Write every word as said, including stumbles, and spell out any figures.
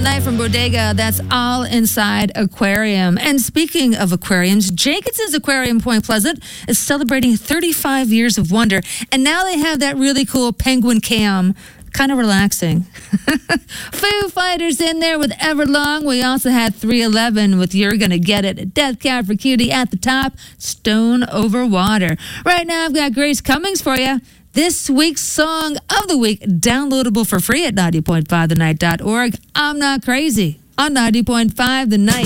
Night from Bodega, that's all inside Aquarium. And speaking of aquariums, Jenkinson's Aquarium Point Pleasant is celebrating thirty-five years of wonder. And now they have that really cool penguin cam. Kind of relaxing. Foo Fighters in there with Everlong. We also had three eleven with You're Gonna Get It. Death Cab for Cutie at the top. Stone Over Water. Right now I've got Grace Cummings for you. This week's song of the week, downloadable for free at ninety point five the night dot org. I'm Not Crazy on ninety point five The Night.